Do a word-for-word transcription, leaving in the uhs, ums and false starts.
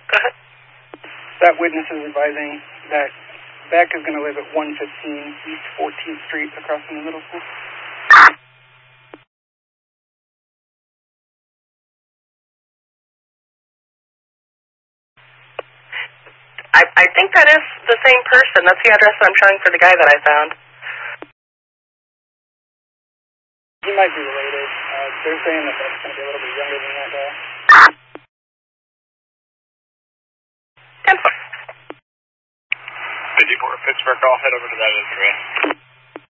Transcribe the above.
Go ahead. That witness is advising that Beck is going to live at one fifteen East fourteenth Street across from the middle school. I, I think that is the same person. That's the address I'm showing for the guy that I found. He might be related. Uh, they're saying that Beck's going to be a little bit younger than that guy. ten four. fifty-four Pittsburgh, I'll head over to that address.